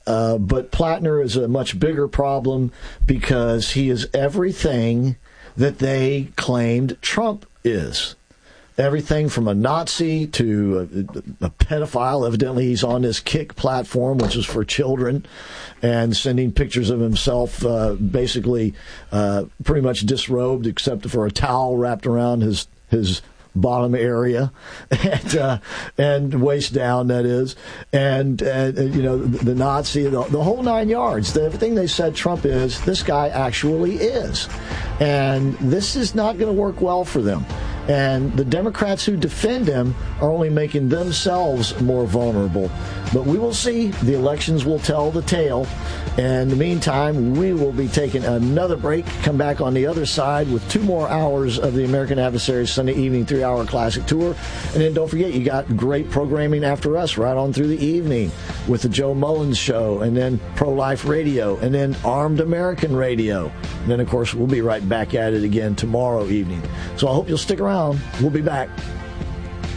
But Plattner is a much bigger problem because he is everything that they claimed Trump is. Everything from a Nazi to a pedophile. Evidently, he's on this Kick platform, which is for children, and sending pictures of himself basically pretty much disrobed except for a towel wrapped around his bottom area and waist down, that is, and the Nazi, the whole nine yards. Everything they said Trump is, this guy actually is, and this is not going to work well for them. And the Democrats who defend him are only making themselves more vulnerable. But we will see. The elections will tell the tale. And in the meantime, we will be taking another break. Come back on the other side with 2 more hours of the American Adversaries Sunday evening 3-hour classic tour. And then don't forget, you got great programming after us right on through the evening with the Joe Mullins Show, and then Pro-Life Radio, and then Armed American Radio. And then, of course, we'll be right back at it again tomorrow evening. So I hope you'll stick around. We'll be back.